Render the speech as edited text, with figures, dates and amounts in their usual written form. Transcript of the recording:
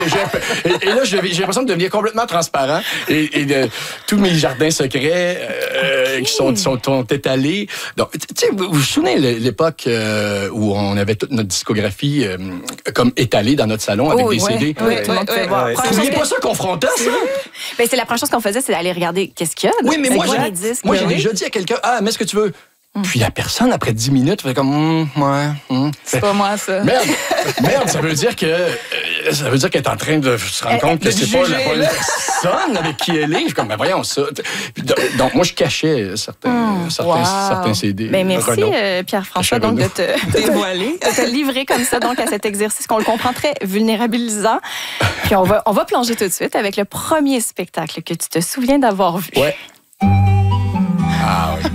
Et là, j'ai l'impression de devenir complètement transparent. Et tous mes jardins secrets qui sont étalés. Donc, tu sais, vous vous souvenez l'époque où on avait toute notre discographie comme étalée dans notre salon avec des CD? Oui, tout le monde pouvait voir. Vous n'oubliez pas ça confrontant, ça? Ben, c'est la première chose qu'on faisait, c'est d'aller regarder qu'est-ce qu'il y a. Oui, mais moi, j'ai j'ai déjà dit à quelqu'un, mets ce que tu veux. Puis la personne, après 10 minutes, fait comme, C'est pas moi, ça. Merde, ça veut dire qu'elle est en train de se rendre compte que c'est pas la bonne personne avec qui elle est. Je suis comme, voyons ça. Donc, moi, je cachais certains CD. Ben, merci, Pierre-François, donc, de te dévoiler. de te livrer comme ça donc, à cet exercice qu'on le comprend très vulnérabilisant. Puis on va plonger tout de suite avec le premier spectacle que tu te souviens d'avoir vu. Ouais. Ah oui.